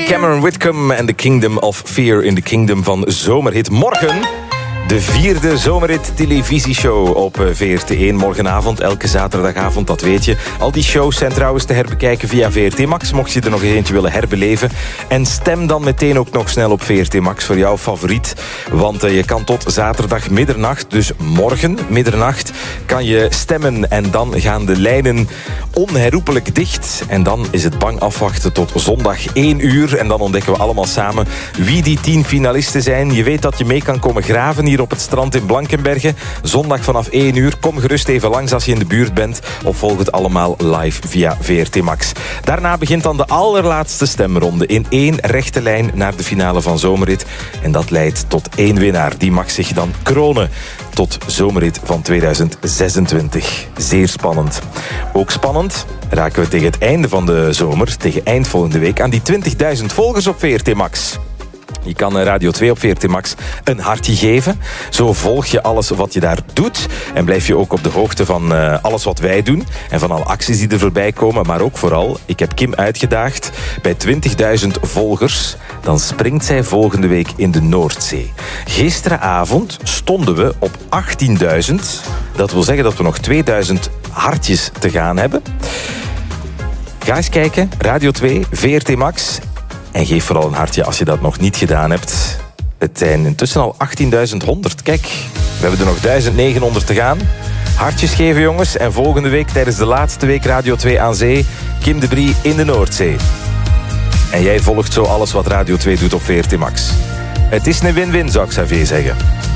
Cameron Whitcomb en The Kingdom of Fear in the Kingdom van Zomerhit. Morgen de 4e Zomerhit televisieshow op VRT1. Morgenavond, elke zaterdagavond, dat weet je. Al die shows zijn trouwens te herbekijken via VRT Max, mocht je er nog eentje willen herbeleven. En stem dan meteen ook nog snel op VRT Max voor jouw favoriet. Want je kan tot zaterdag middernacht, dus morgen middernacht, kan je stemmen. En dan gaan de lijnen onherroepelijk dicht. En dan is het bang afwachten tot zondag 1 uur. En dan ontdekken we allemaal samen wie die 10 finalisten zijn. Je weet dat je mee kan komen graven hier op het strand in Blankenberge. Zondag vanaf 1 uur. Kom gerust even langs als je in de buurt bent. Of volg het allemaal live via VRT Max. Daarna begint dan de allerlaatste stemronde. In 1 rechte lijn naar de finale van Zomerhit. En dat leidt tot 1 winnaar. Die mag zich dan kronen tot Zomerhit van 2026. Zeer spannend. Ook spannend raken we tegen het einde van de zomer, tegen eind volgende week, aan die 20.000 volgers op VRT Max. Je kan Radio 2 op VRT Max een hartje geven. Zo volg je alles wat je daar doet. En blijf je ook op de hoogte van alles wat wij doen. En van alle acties die er voorbij komen. Maar ook vooral, ik heb Kim uitgedaagd. Bij 20.000 volgers, dan springt zij volgende week in de Noordzee. Gisteravond stonden we op 18.000. Dat wil zeggen dat we nog 2000 hartjes te gaan hebben. Ga eens kijken. Radio 2, VRT Max. En geef vooral een hartje als je dat nog niet gedaan hebt. Het zijn intussen al 18.100. Kijk, we hebben er nog 1900 te gaan. Hartjes geven, jongens. En volgende week, tijdens de laatste week Radio 2 aan zee, Kim de Brie in de Noordzee. En jij volgt zo alles wat Radio 2 doet op VRT Max. Het is een win-win, zou ik Xavier zeggen.